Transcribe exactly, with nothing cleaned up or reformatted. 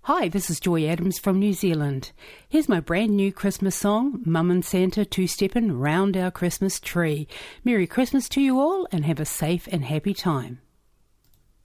Hi, this is Joy Adams from New Zealand. Here's my brand new Christmas song, Mum and Santa Two-Steppin' Round Our Christmas Tree. Merry Christmas to you all and have a safe and happy time.